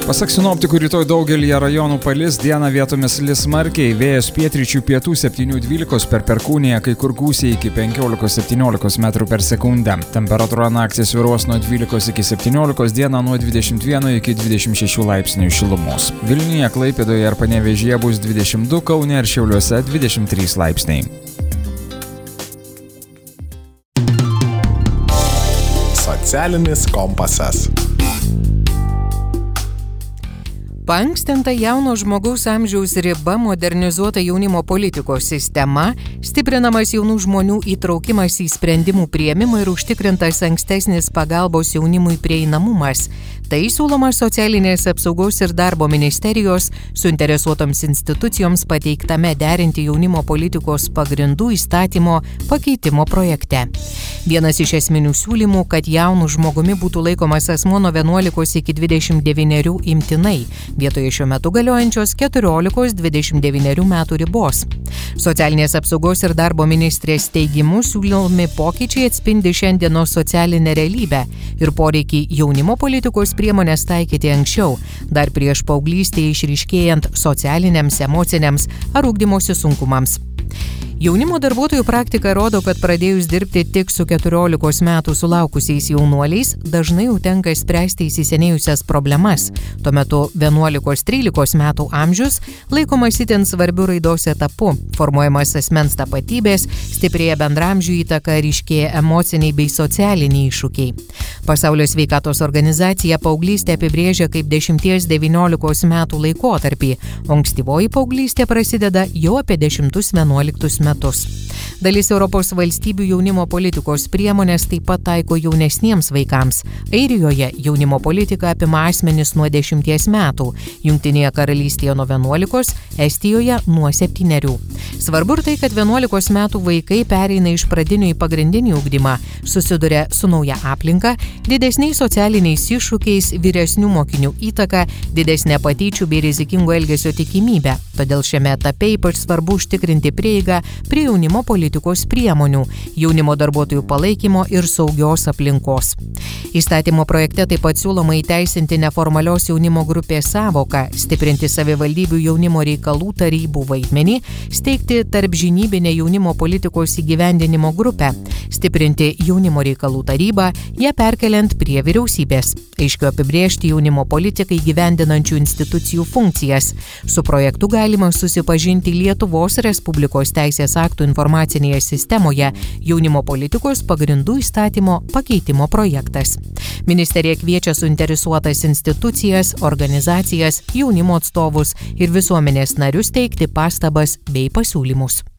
Pasak sinoptikų, rytoj daugelyje rajonų palis, dieną vietomis lis smarkiai, vėjas pietryčių pietų 7-12 per perkūniją, kai kur gūsiai iki 15-17 metrų per sekundę. Temperatūra naktį svyruos nuo 12 iki 17, dieną nuo 21 iki 26 laipsnių šilumos. Vilniuje, Klaipėdoje ir Panevėžyje bus 22, Kaune ir Šiauliuose 23 laipsniai. Socialinis kompasas. Paankstinta jauno žmogaus amžiaus riba, modernizuota jaunimo politikos sistema, stiprinamas jaunų žmonių įtraukimas į sprendimų priėmimą ir užtikrintas ankstesnis pagalbos jaunimui prieinamumas. Tai siūloma Socialinės apsaugos ir darbo ministerijos suinteresuotoms institucijoms pateiktame derinti jaunimo politikos pagrindų įstatymo pakeitimo projekte. Vienas iš esminių siūlymų, kad jaunų žmogumi būtų laikomas asmuo nuo 11 iki 29 imtinai, vietoje šiuo metu galiojančios 14-29 metų ribos. Socialinės apsaugos ir darbo ministrės teigimu siūlomi pokyčiai atspindi šiandienos socialinę realybę ir poreikį jaunimo politikos priemonės taikyti anksčiau, dar prieš paauglystėje išryškėjant socialiniams, emociniams ar ugdymosi sunkumams. Jaunimo darbuotojų praktika rodo, kad pradėjus dirbti tik su 14 metų sulaukusiais jaunuoliais, dažnai jau tenka spręsti įsisenėjusias problemas. Tuo metu 11-13 metų amžius laikomas itin svarbiu raidos etapu, formuojamas asmens tapatybės, stiprėja bendramžių įtaka, ryškėja emociniai bei socialiniai iššūkiai. Pasaulio sveikatos organizacija paauglystę apibrėžia kaip 10-19 metų laikotarpį, o ankstyvoji paauglystė prasideda jau apie 10-11 metus. Dalis Europos valstybių jaunimo politikos priemonės taip pat taiko jaunesniems vaikams. Airijoje jaunimo politika apima asmenis nuo 10 metų, Jungtinėje karalystėje nuo 11, Estijoje nuo 7. Svarbu ir tai, kad 11 metų vaikai pereina iš pradinio į pagrindinį ugdymą, susiduria su nauja aplinka, didesniais socialiniais iššūkiais, vyresnių mokinių įtaka, didesnė patyčių bei rizikingo elgesio tikimybė. Todėl šiame etape ypač svarbu užtikrinti prieigą prie jaunimo politikos priemonių, jaunimo darbuotojų palaikymo ir saugios aplinkos. Įstatymo projekte taip pat siūloma įteisinti neformalios jaunimo grupės sąvoką, stiprinti savivaldybių jaunimo reikalų tarybų vaidmenį, steigti tarpžinybinę jaunimo politikos įgyvendinimo grupę, stiprinti jaunimo reikalų tarybą, ją perkeliant prie vyriausybės, aiškiau apibrėžti jaunimo politikai įgyvendinančių institucijų funkcijas. Su projektu galima susipažinti Lietuvos Respublikos teisės aktų informacinėje sistemoje jaunimo politikos pagrindų įstatymo pakeitimo projektas. Ministerija kviečia suinteresuotas institucijas, organizacijas, jaunimo atstovus ir visuomenės narius teikti pastabas bei pasiūlymus.